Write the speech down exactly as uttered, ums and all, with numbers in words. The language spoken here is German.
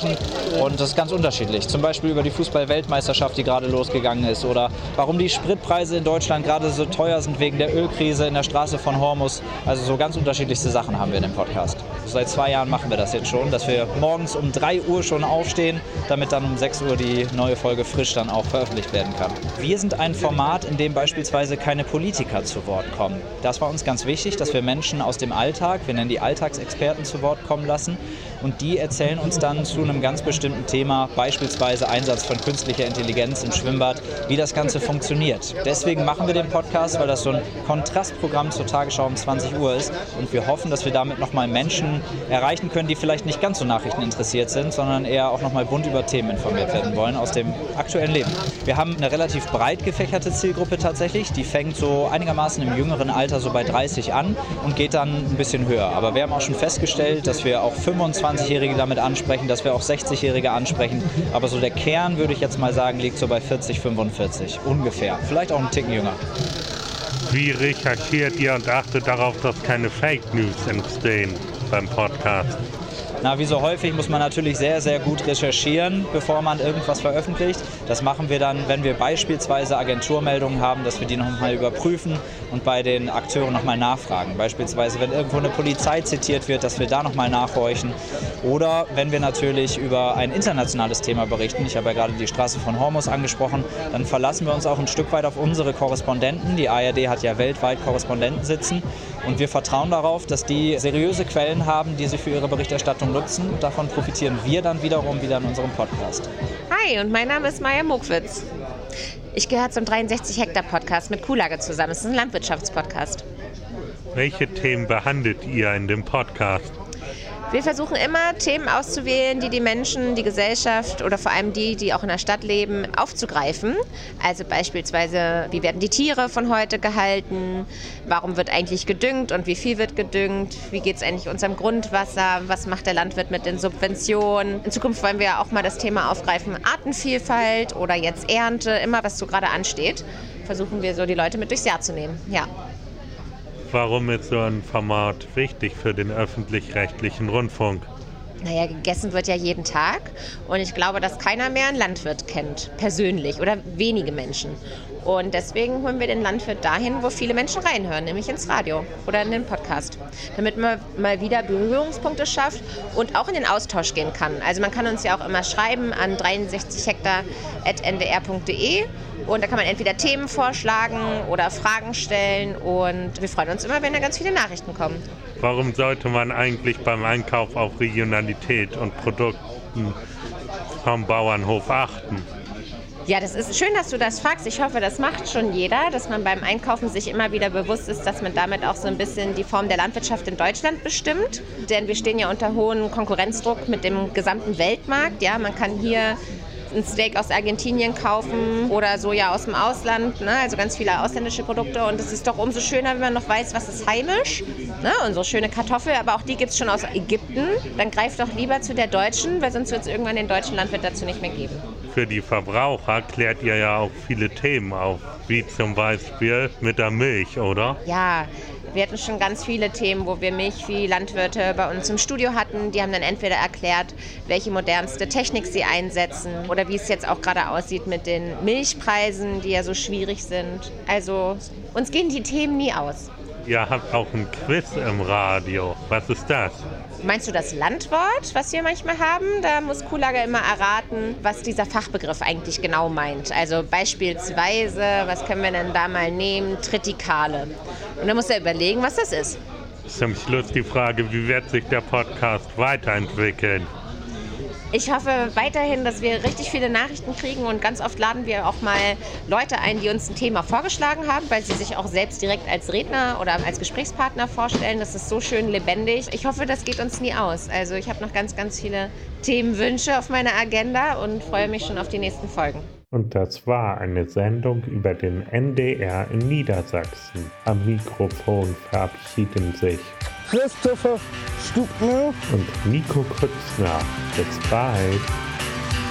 sprechen und das ist ganz unterschiedlich. Zum Beispiel über die Fußball-Weltmeisterschaft, die gerade losgegangen ist oder warum die Spritpreise in Deutschland gerade so teuer sind wegen der Ölkrise in der Straße von Hormuz. Also so ganz unterschiedlichste Sachen haben wir in dem Podcast. Seit zwei Jahren machen wir das jetzt schon, dass wir morgens um drei Uhr schon aufstehen, damit dann um sechs Uhr die neue Folge frisch dann auch veröffentlicht werden kann. Wir sind ein Format, in dem beispielsweise keine Politiker zu Wort kommen. Das war uns ganz wichtig, dass wir Menschen aus dem Alltag, wir nennen die Alltagsexperten, zu Wort kommen lassen und die erzählen uns dann zu einem ganz bestimmten Thema, beispielsweise Einsatz von künstlicher Intelligenz im Schwimmbad, wie das Ganze funktioniert. Deswegen machen wir den Podcast, weil das so ein Kontrastprogramm zur Tagesschau um zwanzig Uhr ist und wir hoffen, dass wir damit nochmal Menschen erreichen können, die vielleicht nicht ganz so nachrichteninteressiert sind, sondern eher auch nochmal bunt über Themen informiert werden wollen aus dem aktuellen Leben. Wir haben eine relativ breit gefächerte Zielgruppe tatsächlich, die fängt so einigermaßen im jüngeren Alter so bei dreißig an und geht dann ein bisschen höher. Aber wir haben auch schon festgestellt, dass wir auch fünfundzwanzigjährige damit ansprechen, dass wir auch sechzigjährige ansprechen. Aber so der Kern, würde ich jetzt mal sagen, liegt so bei vierzig, fünfundvierzig ungefähr. Vielleicht auch einen Ticken jünger. Wie recherchiert ihr und achtet darauf, dass keine Fake News entstehen beim Podcast? Na, wie so häufig muss man natürlich sehr, sehr gut recherchieren, bevor man irgendwas veröffentlicht. Das machen wir dann, wenn wir beispielsweise Agenturmeldungen haben, dass wir die nochmal überprüfen und bei den Akteuren nochmal nachfragen. Beispielsweise, wenn irgendwo eine Polizei zitiert wird, dass wir da nochmal nachhorchen. Oder wenn wir natürlich über ein internationales Thema berichten, ich habe ja gerade die Straße von Hormuz angesprochen, dann verlassen wir uns auch ein Stück weit auf unsere Korrespondenten. Die A R D hat ja weltweit Korrespondenten sitzen und wir vertrauen darauf, dass die seriöse Quellen haben, die sie für ihre Berichterstattung nutzen. Und davon profitieren wir dann wiederum wieder in unserem Podcast. Hi, und mein Name ist Maja Mokwitz. Ich gehöre zum dreiundsechzig Hektar Podcast mit Kuhlage zusammen. Es ist ein Landwirtschaftspodcast. Welche Themen behandelt ihr in dem Podcast? Wir versuchen immer, Themen auszuwählen, die die Menschen, die Gesellschaft oder vor allem die, die auch in der Stadt leben, aufzugreifen. Also beispielsweise, wie werden die Tiere von heute gehalten? Warum wird eigentlich gedüngt und wie viel wird gedüngt? Wie geht es eigentlich unserem Grundwasser? Was macht der Landwirt mit den Subventionen? In Zukunft wollen wir auch mal das Thema aufgreifen, Artenvielfalt oder jetzt Ernte, immer was so gerade ansteht. Versuchen wir so die Leute mit durchs Jahr zu nehmen, ja. Warum ist so ein Format wichtig für den öffentlich-rechtlichen Rundfunk? Naja, gegessen wird ja jeden Tag und ich glaube, dass keiner mehr einen Landwirt kennt, persönlich oder wenige Menschen. Und deswegen holen wir den Landwirt dahin, wo viele Menschen reinhören, nämlich ins Radio oder in den Podcast, damit man mal wieder Berührungspunkte schafft und auch in den Austausch gehen kann. Also man kann uns ja auch immer schreiben an dreiundsechzig hektar at n d r punkt d e und da kann man entweder Themen vorschlagen oder Fragen stellen und wir freuen uns immer, wenn da ganz viele Nachrichten kommen. Warum sollte man eigentlich beim Einkauf auf Regionalität und Produkten vom Bauernhof achten? Ja, das ist schön, dass du das fragst. Ich hoffe, das macht schon jeder, dass man beim Einkaufen sich immer wieder bewusst ist, dass man damit auch so ein bisschen die Form der Landwirtschaft in Deutschland bestimmt. Denn wir stehen ja unter hohem Konkurrenzdruck mit dem gesamten Weltmarkt. Ja, man kann hier ein Steak aus Argentinien kaufen oder Soja aus dem Ausland, ne? Also ganz viele ausländische Produkte. Und es ist doch umso schöner, wenn man noch weiß, was ist heimisch. Ne? Unsere schöne Kartoffel, aber auch die gibt es schon aus Ägypten. Dann greift doch lieber zu der deutschen, weil sonst wird es irgendwann den deutschen Landwirt dazu nicht mehr geben. Für die Verbraucher klärt ihr ja auch viele Themen auf, wie zum Beispiel mit der Milch, oder? Ja, wir hatten schon ganz viele Themen, wo wir Milchvieh-Landwirte bei uns im Studio hatten. Die haben dann entweder erklärt, welche modernste Technik sie einsetzen oder wie es jetzt auch gerade aussieht mit den Milchpreisen, die ja so schwierig sind. Also uns gehen die Themen nie aus. Ihr habt auch ein Quiz im Radio. Was ist das? Meinst du das Landwort, was wir manchmal haben? Da muss Kuhlage immer erraten, was dieser Fachbegriff eigentlich genau meint. Also beispielsweise, was können wir denn da mal nehmen? Tritikale. Und dann muss er überlegen, was das ist. Zum Schluss die Frage, wie wird sich der Podcast weiterentwickeln? Ich hoffe weiterhin, dass wir richtig viele Nachrichten kriegen und ganz oft laden wir auch mal Leute ein, die uns ein Thema vorgeschlagen haben, weil sie sich auch selbst direkt als Redner oder als Gesprächspartner vorstellen. Das ist so schön lebendig. Ich hoffe, das geht uns nie aus. Also ich habe noch ganz, ganz viele Themenwünsche auf meiner Agenda und freue mich schon auf die nächsten Folgen. Und das war eine Sendung über den N D R in Niedersachsen. Am Mikrofon verabschieden sich Christopher Stubner und Nico Krützner. Bis bald.